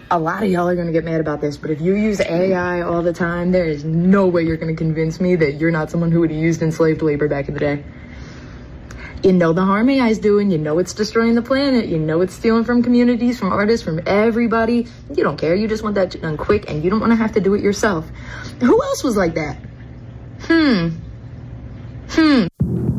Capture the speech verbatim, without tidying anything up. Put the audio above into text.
A lot of y'all are gonna get mad about this, but if you use A I all the time, there is no way you're gonna convince me that you're not someone who would have used enslaved labor back in the day. You know the harm A I is doing, you know it's destroying the planet, you know it's stealing from communities, from artists, from everybody. You don't care, you just want that done quick, and you don't want to have to do it yourself. Who else was like that? Hmm. Hmm.